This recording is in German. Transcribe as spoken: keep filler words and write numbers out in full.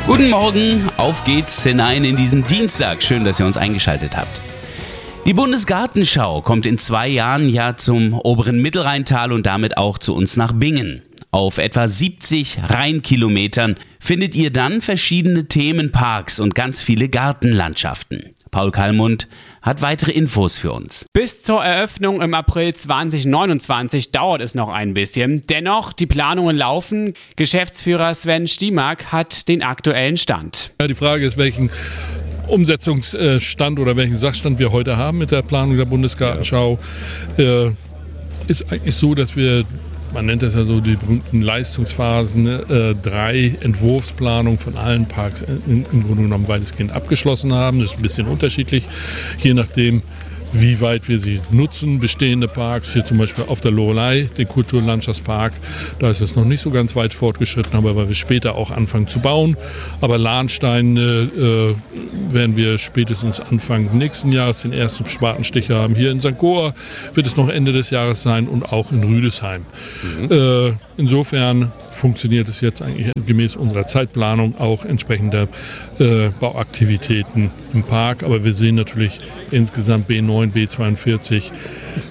Guten Morgen, auf geht's hinein in diesen Dienstag. Schön, dass ihr uns eingeschaltet habt. Die Bundesgartenschau kommt in zwei Jahren ja zum oberen Mittelrheintal und damit auch zu uns nach Bingen. Auf etwa siebzig Rheinkilometern findet ihr dann verschiedene Themenparks und ganz viele Gartenlandschaften. Paul Kallmund hat weitere Infos für uns. Bis zur Eröffnung im April zwanzig neunundzwanzig dauert es noch ein bisschen. Dennoch, die Planungen laufen. Geschäftsführer Sven Stiemark hat den aktuellen Stand. Ja, die Frage ist, welchen Umsetzungsstand oder welchen Sachstand wir heute haben mit der Planung der Bundesgartenschau. Äh, ist eigentlich so, dass wir, man nennt das ja so die berühmten Leistungsphasen, äh, drei Entwurfsplanungen von allen Parks in, im Grunde genommen weitestgehend abgeschlossen haben. Das ist ein bisschen unterschiedlich, je nachdem, wie weit wir sie nutzen. Bestehende Parks, hier zum Beispiel auf der Loreley, den Kulturlandschaftspark, da ist es noch nicht so ganz weit fortgeschritten, aber weil wir später auch anfangen zu bauen. Aber Lahnstein äh, werden wir spätestens Anfang nächsten Jahres den ersten Spatenstich haben. Hier in Sankt Goar wird es noch Ende des Jahres sein und auch in Rüdesheim. Mhm. Äh, insofern funktioniert es jetzt eigentlich gemäß unserer Zeitplanung auch entsprechender äh, Bauaktivitäten im Park. Aber wir sehen natürlich insgesamt B neun, B zweiundvierzig